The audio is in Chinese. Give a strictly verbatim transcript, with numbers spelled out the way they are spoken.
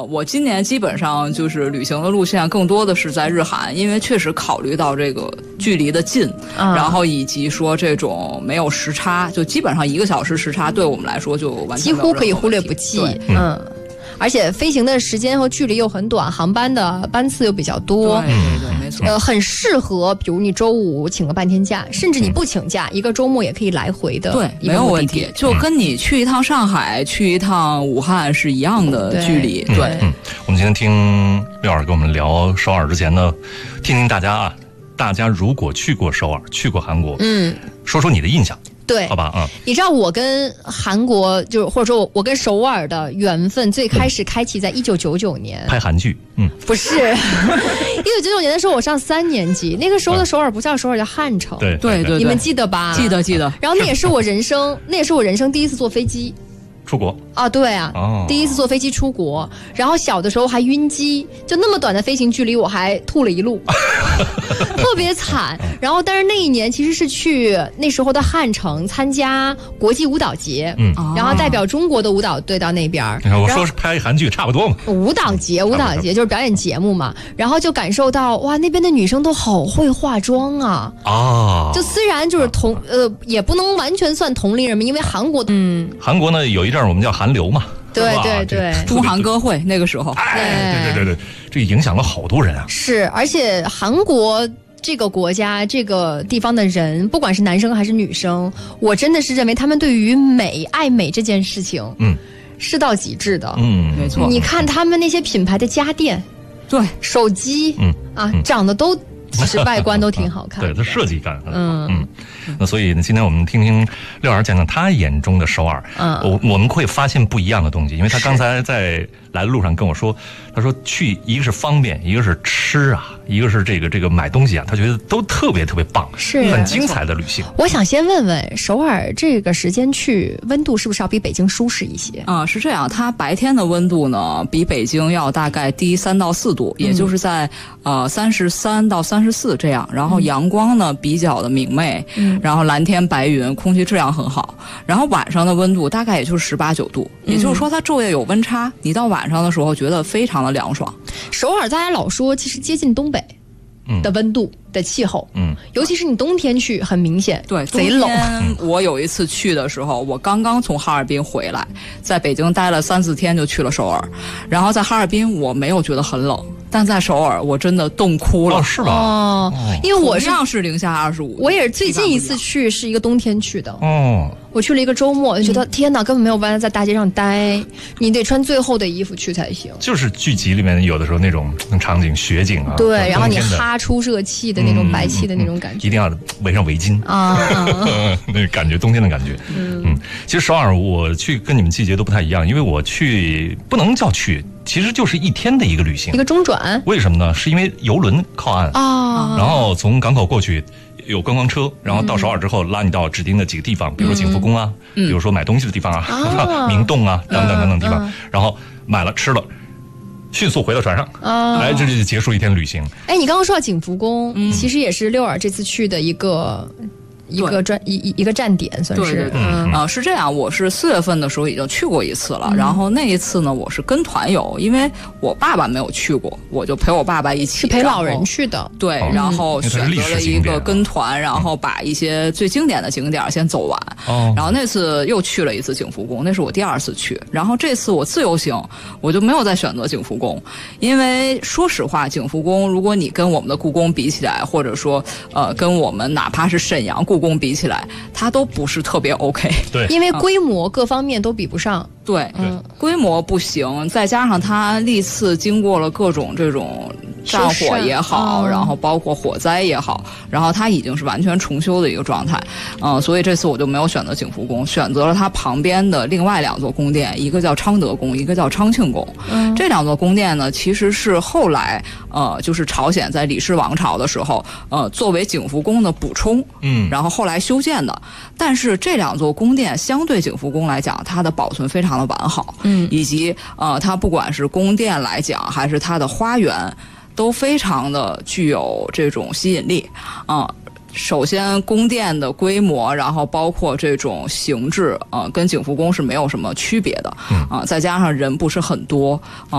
呃，我今年基本上就是旅行的路线更多的是在日韩，因为确实考虑到这个距离的近，嗯、然后以及说这种没有时差，就基本上一个小时时差对我们来说就完全几乎可以忽略不计。嗯。而且飞行的时间和距离又很短，航班的班次又比较多， 对对对，没错。 呃，很适合，比如你周五请个半天假，甚至你不请假，嗯、一个周末也可以来回的， 对，没有问题。就跟你去一趟上海、去一趟武汉是一样的距离。对，对嗯，我们今天听廖尔跟我们聊首尔之前呢，听听大家啊，大家如果去过首尔、去过韩国，嗯，说说你的印象。 对， 好吧啊、嗯！ 你知道我跟韩国，就是或者说我我跟首尔的缘分，最开始开启在一九九九年， 拍韩剧，嗯， 不是，一九九九年的时候我上三年级，那个时候的首尔不叫首尔，叫汉城， 对对对， 你们记得吧？ 记得记得。 然后那也是我人生，那也是我人生第一次坐飞机。 出国啊，对啊、哦，第一次坐飞机出国，然后小的时候还晕机，就那么短的飞行距离，我还吐了一路，特别惨。然后，但是那一年其实是去那时候的汉城参加国际舞蹈节，嗯，然后代表中国的舞蹈队到那边。 你看我说是拍韩剧差不多嘛， 舞蹈节，舞蹈节就是表演节目嘛。然后就感受到哇，那边的女生都好会化妆啊！啊，就虽然就是同呃，也不能完全算同龄人们，因为韩国嗯， 韩国呢有一阵我们叫韩流嘛， 对对对， 中韩歌会那个时候， 哎，对对对对，这影响了好多人啊。 是，而且韩国这个国家这个地方的人，不管是男生还是女生，我真的是认为他们对于美、爱美这件事情，嗯，是到极致的。 嗯，没错。 你看他们那些品牌的家电， 对， 手机，嗯啊，嗯长得都。其实外观都挺好看的， 对，它设计感很好。嗯嗯，那所以呢，今天我们听听廖儿讲讲他眼中的首尔。嗯，我我们会发现不一样的东西，因为他刚才在来的路上跟我说，他说去一个是方便，一个是吃啊，一个是这个这个买东西啊，他觉得都特别特别棒， 是很精彩的旅行。 我想先问问首尔这个时间去，温度是不是要比北京舒适一些？ 啊、嗯，是这样，它白天的温度呢比北京要大概低三到四度，也就是在呃三十三到三十四这样。然后阳光呢比较的明媚，嗯，然后蓝天白云，空气质量很好。然后晚上的温度大概也就是十八九度，嗯、也就是说它昼夜有温差。你到晚上的时候觉得非常的凉爽。 首尔大家老说其实接近东北的温度。嗯的气候，嗯，尤其是你冬天去，很明显， 对， 贼冷。 我有一次去的时候，我刚刚从哈尔滨回来，在北京待了三四天，就去了首尔。然后在哈尔滨我没有觉得很冷，但在首尔我真的冻哭了。 哦，是吧？ 哦，因为我是同样是零下二十五， 我也是最近一次去是一个冬天去的。 哦， 我去了一个周末，就觉得、嗯、天哪，根本没有办法在大街上待，你得穿最厚的衣服去才行。 就是剧集里面有的时候那种场景、雪景啊， 对，然后你哈出热气的那种白气的那种感觉， 嗯嗯嗯、一定要围上围巾啊，那感觉冬天的感觉。嗯嗯，其实首尔我去跟你们季节都不太一样，因为我去不能叫去，其实就是一天的一个旅行， 一个中转。 为什么呢？是因为游轮靠岸啊，然后从港口过去。有观光车，然后到首尔之后拉你到指定的几个地方，比如说景福宫啊，嗯、比如说买东西的地方啊，啊明洞啊等等等等地方，嗯、然后买了吃了，迅速回到船上，啊、哎，这就结束一天旅行。 哎，你刚刚说到景福宫，嗯、其实也是六尔这次去的一个。一个专一一一个站点算是， 对对对，啊、嗯呃、是这样，我是四月份的时候已经去过一次了，嗯、然后那一次呢，我是跟团游，因为我爸爸没有去过，我就陪我爸爸一起， 是陪老人去的， 对， 哦、 然后选择了一个跟团，然后把一些最经典的景点先走完，哦，然后那次又去了一次景福宫，那是我第二次去，然后这次我自由行，我就没有再选择景福宫，因为说实话，景福宫如果你跟我们的故宫比起来，或者说呃跟我们哪怕是沈阳故宫比起来，它都不是特别 OK。 对， 因为规模各方面都比不上。 对，嗯，规模不行，再加上它历次经过了各种这种战火也好，然后包括火灾也好，然后它已经是完全重修的一个状态。嗯、呃，所以这次我就没有选择景福宫，选择了它旁边的另外两座宫殿，一个叫昌德宫，一个叫昌庆宫。嗯，这两座宫殿呢，其实是后来呃，就是朝鲜在李氏王朝的时候，呃，作为景福宫的补充，嗯，然后后来修建的。但是这两座宫殿相对景福宫来讲，它的保存非常的完好，嗯，以及呃，它不管是宫殿来讲，还是它的花园，都非常的具有这种吸引力，啊、呃。首先，宫殿的规模，然后包括这种形制，呃，跟景福宫是没有什么区别的，啊、呃，再加上人不是很多，啊、呃。